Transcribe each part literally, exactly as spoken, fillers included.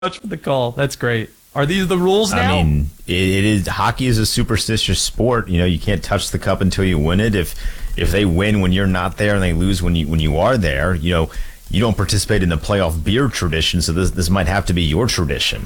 much for the call. That's great. Are these the rules now? I mean, it, it is. Hockey is a superstitious sport. You know, you can't touch the cup until you win it. If if they win when you're not there and they lose when you when you are there, you know, you don't participate in the playoff beer tradition. So this this might have to be your tradition.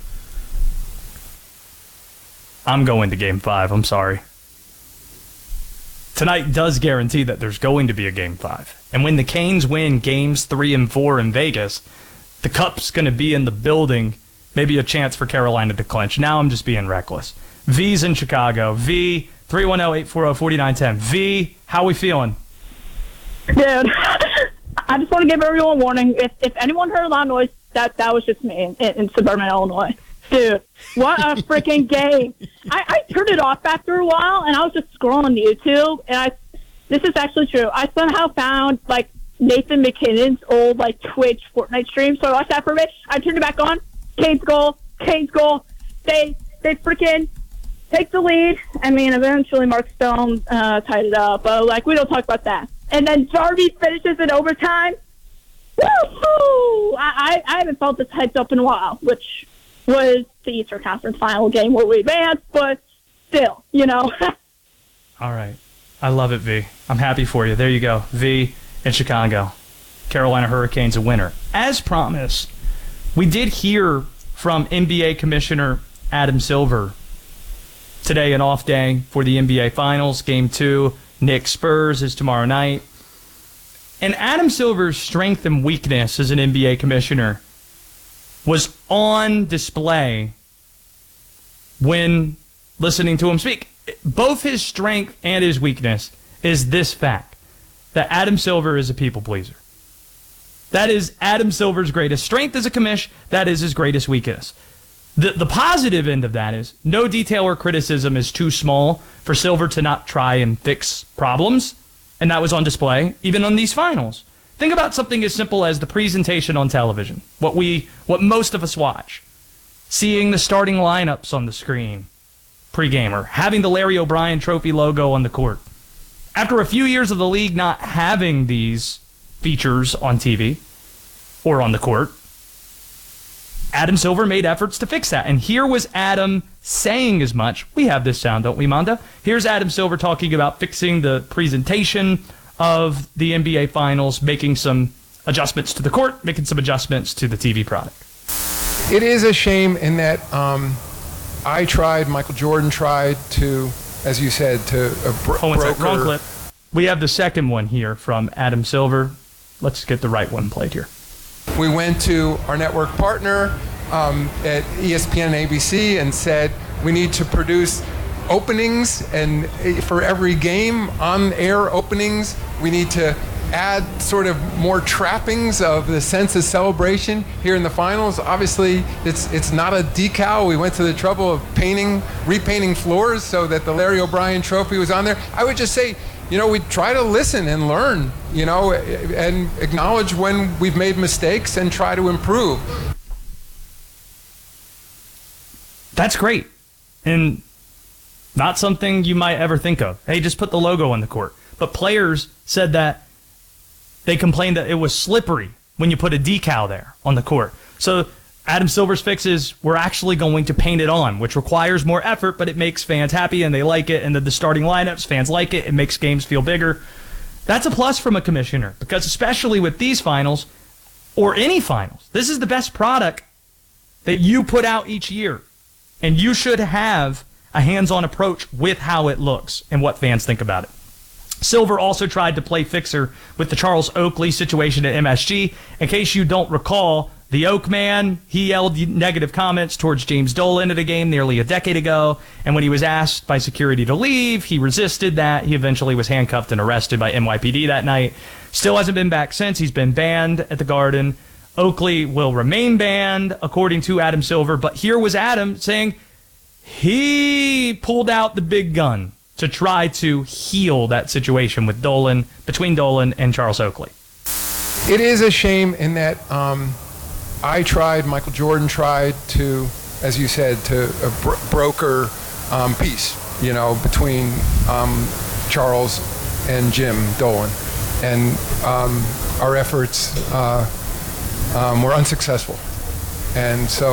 I'm going to game five. I'm sorry. Tonight does guarantee that there's going to be a game five. And when the Canes win games three and four in Vegas, the cup's going to be in the building. Maybe a chance for Carolina to clinch. Now I'm just being reckless. V's in Chicago. V, three one zero, eight four zero, four nine one zero. V, how we feeling? Dude, I just want to give everyone a warning. If if anyone heard a loud noise, that, that was just me in, in suburban Illinois. Dude, what a freaking game. I, I turned it off after a while, and I was just scrolling YouTube, and I this is actually true. I somehow found, like, Nathan McKinnon's old, like, Twitch Fortnite stream, so I watched that for a bit. I turned it back on. Canes goal, Canes goal. They they freaking take the lead. I mean, eventually Mark Stone uh, tied it up, but, like, we don't talk about that. And then Jarvis finishes in overtime. Woo-hoo! I, I, I haven't felt this hyped up in a while, which was the Eastern Conference Final game where we advanced, but still, you know. All right. I love it, V. I'm happy for you. There you go. V in Chicago. Carolina Hurricanes a winner. As promised, we did hear from N B A Commissioner Adam Silver today, an off day for the N B A Finals. Game two, Knicks Spurs is tomorrow night. And Adam Silver's strength and weakness as an N B A commissioner was on display when listening to him speak. Both his strength and his weakness is this fact, that Adam Silver is a people pleaser. That is Adam Silver's greatest strength as a commish. That is his greatest weakness. The, the positive end of that is no detail or criticism is too small for Silver to not try and fix problems, and that was on display even on these finals. Think about something as simple as the presentation on television, what we, what most of us watch. Seeing the starting lineups on the screen, pre-gamer, having the Larry O'Brien Trophy logo on the court. After a few years of the league not having these features on T V or on the court, Adam Silver made efforts to fix that. And here was Adam saying as much. We have this sound, don't we, Manda? Here's Adam Silver talking about fixing the presentation of the N B A Finals, making some adjustments to the court, making some adjustments to the T V product. It is a shame in that um, I tried, Michael Jordan tried to, as you said, to a bro- oh, broker. Wrong clip. We have the second one here from Adam Silver. Let's get the right one played here. We went to our network partner um, at E S P N and A B C and said we need to produce openings, and for every game, on-air openings, we need to add sort of more trappings of the sense of celebration here in the finals. Obviously, it's it's not a decal. We went to the trouble of painting, repainting floors so that the Larry O'Brien Trophy was on there. I would just say, you know, we try to listen and learn, you know, and acknowledge when we've made mistakes and try to improve. That's great. And not something you might ever think of. Hey, just put the logo on the court. But players said that they complained that it was slippery when you put a decal there on the court. So Adam Silver's fix is we're actually going to paint it on, which requires more effort, but it makes fans happy and they like it. And the, the starting lineups, fans like it. It makes games feel bigger. That's a plus from a commissioner, because especially with these finals or any finals, this is the best product that you put out each year. And you should have a hands-on approach with how it looks and what fans think about it. Silver also tried to play fixer with the Charles Oakley situation at M S G. In case you don't recall, the Oak Man, he yelled negative comments towards James Dolan at a game nearly a decade ago, and when he was asked by security to leave, he resisted that. He eventually was handcuffed and arrested by N Y P D that night. Still hasn't been back since. He's been banned at the Garden. Oakley will remain banned, according to Adam Silver, but here was Adam saying he pulled out the big gun to try to heal that situation with Dolan, between Dolan and Charles Oakley. It is a shame in that um, I tried, Michael Jordan tried to, as you said, to a bro- broker um, peace, you know, between um, Charles and Jim Dolan. And um, our efforts uh, um, were unsuccessful. And so